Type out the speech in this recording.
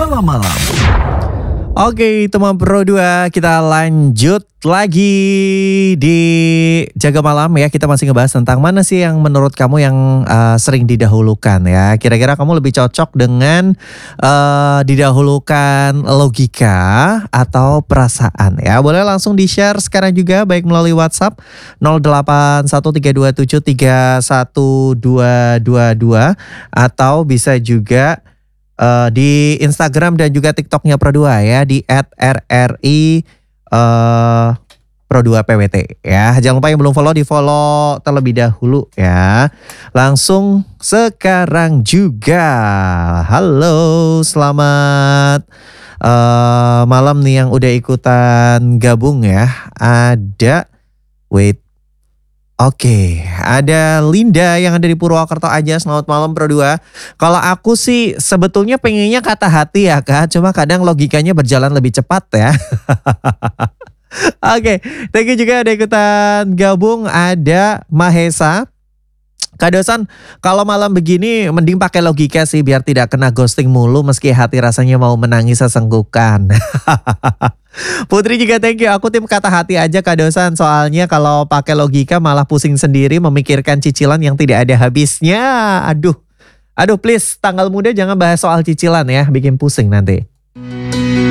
malam-malam. Oke, teman Pro 2, kita lanjut lagi di Jaga Malam ya. Kita masih ngebahas tentang mana sih yang menurut kamu yang sering didahulukan ya. Kira-kira kamu lebih cocok dengan didahulukan logika atau perasaan ya. Boleh langsung di-share sekarang juga baik melalui WhatsApp 081327312222 atau bisa juga di Instagram dan juga TikToknya Pro2 ya di @rri Pro2PWT ya. Jangan lupa yang belum follow di follow terlebih dahulu ya. Langsung sekarang juga. Halo, selamat malam nih yang udah ikutan gabung ya. Oke, ada Linda yang ada di Purwokerto aja. Selamat malam Pro2. Kalau aku sih sebetulnya pengennya kata hati ya Kak. Cuma kadang logikanya berjalan lebih cepat ya. Oke, thank you juga ada ikutan gabung. Ada Mahesa. Kak Dosan, kalau malam begini mending pakai logika sih biar tidak kena ghosting mulu meski hati rasanya mau menangis sesenggukan. Putri juga thank you. Aku tim kata hati aja Kak Dosan. Soalnya kalau pakai logika malah pusing sendiri memikirkan cicilan yang tidak ada habisnya. Aduh please tanggal muda jangan bahas soal cicilan ya. Bikin pusing nanti.